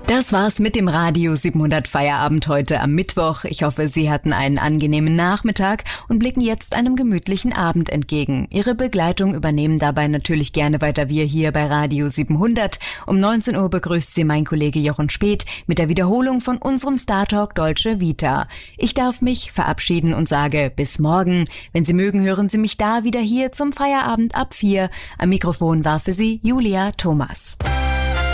Das war's mit dem Radio 700 Feierabend heute am Mittwoch. Ich hoffe, Sie hatten einen angenehmen Nachmittag und blicken jetzt einem gemütlichen Abend entgegen. Ihre Begleitung übernehmen dabei natürlich gerne weiter wir hier bei Radio 700. Um 19 Uhr begrüßt Sie mein Kollege Jochen Speth mit der Wiederholung von unserem Star Talk Deutsche Vita. Ich darf mich verabschieden und sage bis morgen. Wenn Sie mögen, hören Sie mich da wieder hier zum Feierabend ab 4. Am Mikrofon war für Sie Julia Thomas.